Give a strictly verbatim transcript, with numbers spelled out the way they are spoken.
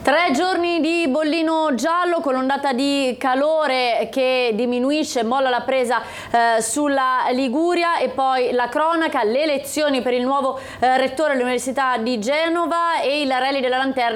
Tre giorni di bollino giallo con l'ondata di calore che diminuisce, molla la presa eh, sulla Liguria, e poi la cronaca, le elezioni per il nuovo eh, rettore all'Università di Genova e il Rally della Lanterna